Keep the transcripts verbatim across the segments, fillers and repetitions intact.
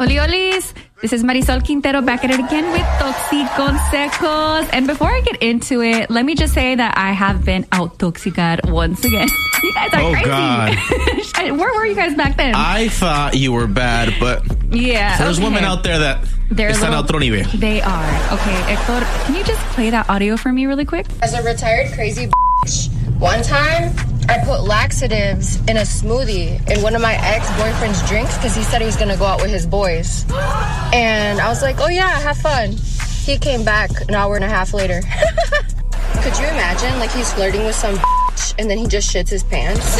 Oli Olis, this is Marisol Quintero back at it again with Toxiconsejos. And before I get into it, let me just say that I have been out toxicar once again. You guys are oh, crazy. God. Where were you guys back then? I thought you were bad, but yeah, there's okay. women out there that They're están a otro nivel. They are. Okay, Hector, can you just play that audio for me really quick? As a retired crazy bitch, one time I put laxatives in a smoothie in one of my ex-boyfriend's drinks because he said he was going to go out with his boys. And I was like, oh yeah, have fun. He came back an hour and a half later. Could you imagine, like, he's flirting with some bitch and then he just shits his pants?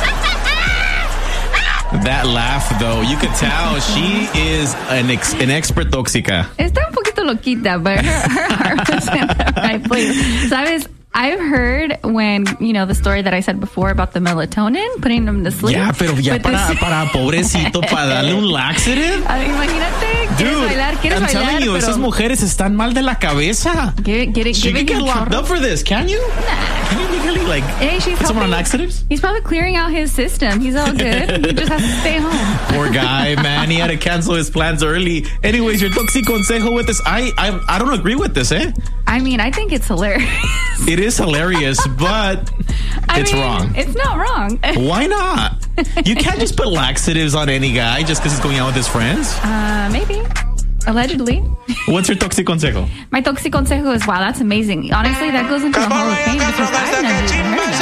That laugh, though, you could tell she is an ex- an expert tóxica. Está un poquito loquita, but her, her heart was in the right place. ¿Sabes? I've heard when, you know, the story that I said before about the melatonin, putting them to sleep. Yeah, pero ya para, this... para pobrecito, para darle un laxative. A ver, imagínate, ¿quieres Dude, bailar? ¿Quieres I'm bailar? telling you, pero... esas mujeres están mal de la cabeza. Get, get it, she can get locked up for this, can you? Nah. Can you legally, like, hey, she's put someone on laxatives? He's probably clearing out his system. He's all good. He just has to stay home. Poor guy, man. He had to cancel his plans early. Anyways, your Toxiconsejo with this. I, I, I don't agree with this, eh? I mean, I think it's hilarious. It is hilarious, but I it's mean, wrong. It's not wrong. Why not? You can't just put laxatives on any guy just because he's going out with his friends. Uh, maybe. Allegedly. What's your Toxiconsejo? My Toxiconsejo is, wow, that's amazing. Honestly, that goes into the Hall of Fame because I've never even heard of that.